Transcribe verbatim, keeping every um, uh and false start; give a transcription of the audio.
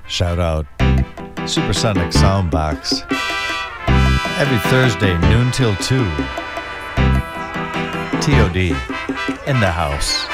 Shout out Supersonic Soundbox. Every Thursday, noon till two. T O D in the house.